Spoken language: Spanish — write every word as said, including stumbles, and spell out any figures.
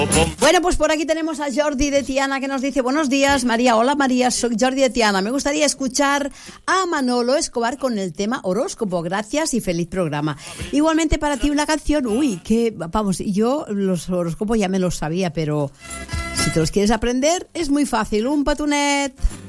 Bueno, pues por aquí tenemos a Jordi de Tiana que nos dice: buenos días, María. Hola, María, soy Jordi de Tiana. Me gustaría escuchar a Manolo Escobar con el tema horóscopo. Gracias y feliz programa. Igualmente para ti una canción. Uy, que vamos, yo los horóscopos ya me los sabía, pero si te los quieres aprender es muy fácil. Un patunet.